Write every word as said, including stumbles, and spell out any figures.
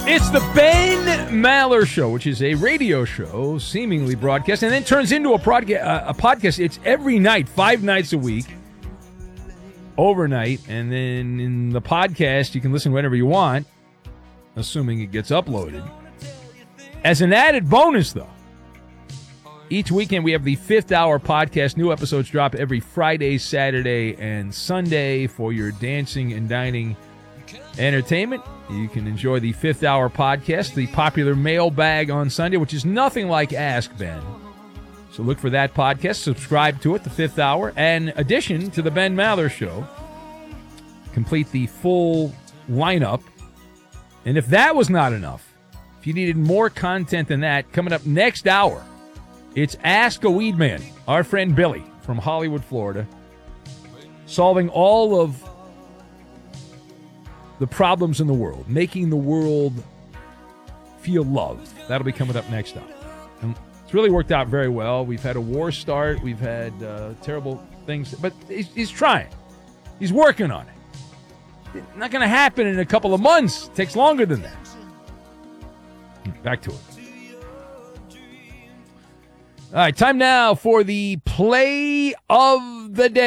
It's the Ben Maller Show, which is a radio show, seemingly broadcast, and then turns into a, podca- uh, a podcast. It's every night, five nights a week, overnight, and then in the podcast, you can listen whenever you want, assuming it gets uploaded. As an added bonus, though, each weekend we have the fifth hour podcast. New episodes drop every Friday, Saturday, and Sunday for your dancing and dining entertainment. You can enjoy the fifth hour podcast, the popular mailbag on Sunday, which is nothing like Ask Ben. So look for that podcast, subscribe to it, the fifth hour, and addition to the Ben Maller Show. Complete the full lineup. And if that was not enough, if you needed more content than that, coming up next hour, it's Ask a Weed Man, our friend Billy from Hollywood, Florida, solving all of the problems in the world, making the world feel loved. That'll be coming up next time. And it's really worked out very well. We've had a war start. We've had uh, terrible things. But he's, he's trying. He's working on it. It's not going to happen in a couple of months. It takes longer than that. Back to it. All right, time now for the play of the day.